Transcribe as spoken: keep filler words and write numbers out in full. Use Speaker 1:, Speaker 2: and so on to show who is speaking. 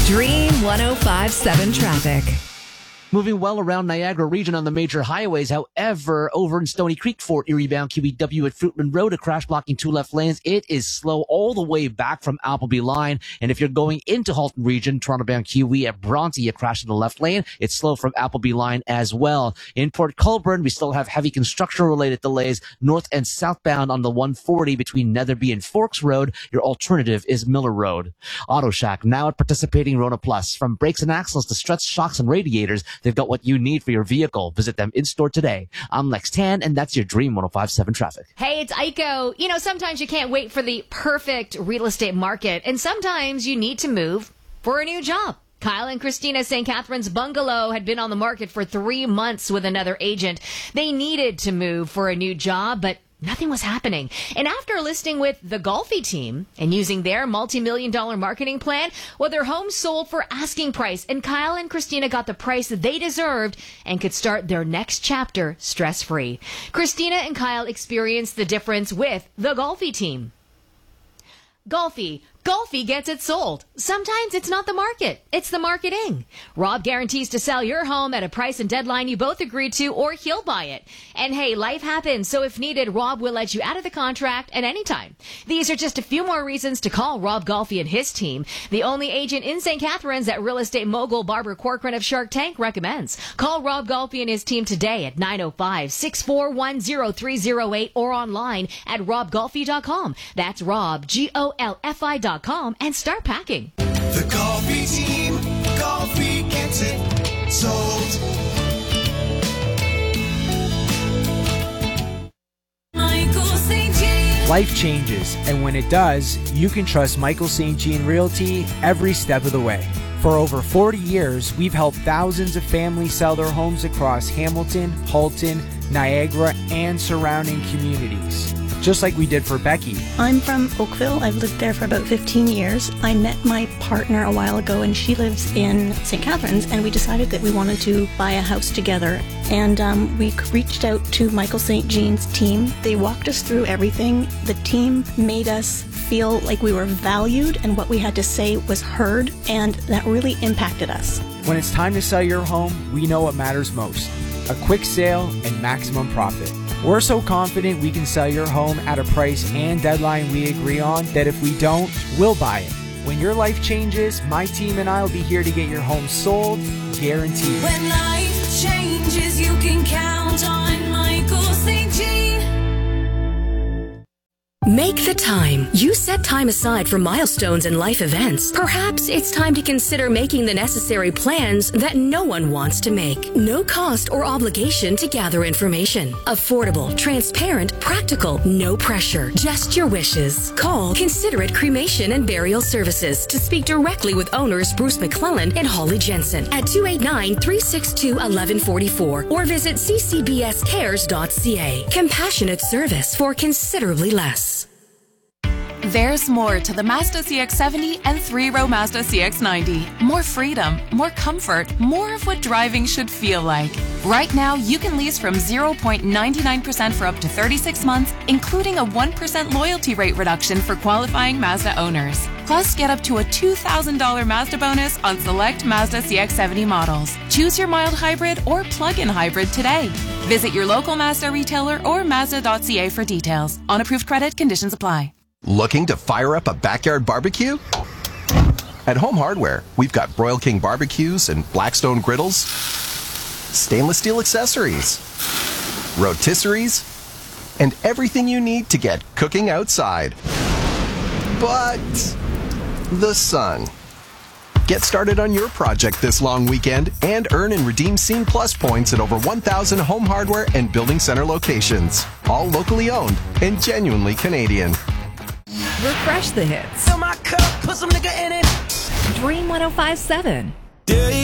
Speaker 1: Dream one oh five point seven traffic.
Speaker 2: Moving well around Niagara region on the major highways. However, over in Stony Creek, Fort Erie bound Q E W at Fruitland Road, a crash blocking two left lanes. It is slow all the way back from Appleby Line. And if you're going into Halton region, Toronto bound Q E at Bronte, a crash in the left lane. It's slow from Appleby Line as well. In Port Colborne, we still have heavy construction related delays north and southbound on the one forty between Netherby and Forks Road. Your alternative is Miller Road. Auto Shack now at participating Rona Plus. From brakes and axles to struts, shocks, and radiators, they've got what you need for your vehicle. Visit them in-store today. I'm Lex Tan, and that's your Dream one oh five point seven traffic.
Speaker 3: Hey, it's Aiko. You know, sometimes you can't wait for the perfect real estate market, and sometimes you need to move for a new job. Kyle and Christina Saint Catharines Bungalow had been on the market for three months with another agent. They needed to move for a new job, but nothing was happening. And after listing with the Golfi team and using their multi-million dollar marketing plan, well, their home sold for asking price. And Kyle and Christina got the price that they deserved and could start their next chapter stress-free. Christina and Kyle experienced the difference with the Golfi team. Golfi. Golfi gets it sold. Sometimes it's not the market, it's the marketing. Rob guarantees to sell your home at a price and deadline you both agreed to, or he'll buy it. And hey, life happens, so if needed, Rob will let you out of the contract at any time. These are just a few more reasons to call Rob Golfi and his team, the only agent in Saint Catharines that real estate mogul Barbara Corcoran of Shark Tank recommends. Call Rob Golfi and his team today at nine oh five, six four one, oh three oh eight or online at rob golfi dot com. That's Rob, G O L F I dot com, and start packing.
Speaker 4: The Golfi team, Golfi gets it sold.
Speaker 5: Michael Saint Jean.
Speaker 6: Life changes, and when it does, you can trust Michael Saint Jean Realty every step of the way. For over forty years, we've helped thousands of families sell their homes across Hamilton, Halton, Niagara, and surrounding communities. Just like we did for Becky.
Speaker 7: I'm from Oakville. I've lived there for about fifteen years. I met my partner a while ago, and she lives in Saint Catharines, and we decided that we wanted to buy a house together. And um, we reached out to Michael Saint Jean's team. They walked us through everything. The team made us feel like we were valued and what we had to say was heard, and that really impacted us.
Speaker 6: When it's time to sell your home, we know what matters most: a quick sale and maximum profit. We're so confident we can sell your home at a price and deadline we agree on that if we don't, we'll buy it. When your life changes, my team and I will be here to get your home sold, guaranteed.
Speaker 5: When life changes, you can count on Michael Saint Jean.
Speaker 1: Make the time. You set time aside for milestones and life events. Perhaps it's time to consider making the necessary plans that no one wants to make. No cost or obligation to gather information. Affordable, transparent, practical, no pressure. Just your wishes. Call Considerate Cremation and Burial Services to speak directly with owners Bruce McClellan and Holly Jensen at two eight nine, three six two, one one four four or visit c c b s cares dot c a. Compassionate service for considerably less.
Speaker 8: There's more to the Mazda C X seventy and three-row Mazda C X ninety. More freedom, more comfort, more of what driving should feel like. Right now, you can lease from zero point nine nine percent for up to thirty-six months, including a one percent loyalty rate reduction for qualifying Mazda owners. Plus, get up to a two thousand dollars Mazda bonus on select Mazda C X seventy models. Choose your mild hybrid or plug-in hybrid today. Visit your local Mazda retailer or mazda dot c a for details. On approved credit, conditions apply.
Speaker 9: Looking to fire up a backyard barbecue? At Home Hardware, we've got Broil King barbecues and Blackstone griddles, stainless steel accessories, rotisseries, and everything you need to get cooking outside. But the sun. Get started on your project this long weekend and earn and redeem Scene Plus points at over one thousand Home Hardware and Building Center locations. All locally owned and genuinely Canadian.
Speaker 1: Refresh the hits.
Speaker 4: Fill my cup, put some nigga in it.
Speaker 1: Dream one oh five point seven.
Speaker 4: Yeah,